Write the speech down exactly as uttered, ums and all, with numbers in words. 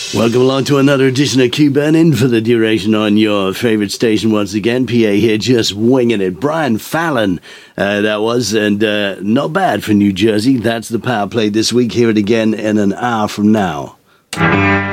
Welcome along to another edition of Q-Burn, in for the duration on your favourite station once again. P A here, just winging it. Brian Fallon, uh, that was, and uh, not bad for New Jersey. That's the power play this week. Hear it again in an hour from now.